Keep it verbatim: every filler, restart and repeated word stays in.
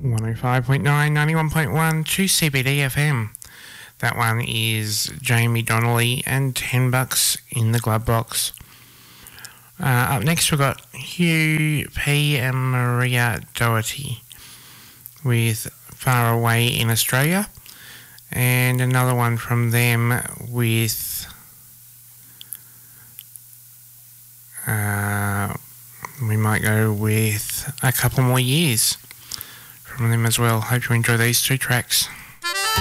one oh five point nine, ninety-one point one, two C B D F M. That one is Jamie Donnelly and ten bucks in the glove box. Uh, up next we've got Hugh P and Maria Doherty with Far Away in Australia, and another one from them with uh, we might go with A Couple More Years from them as well. Hope you enjoy these two tracks.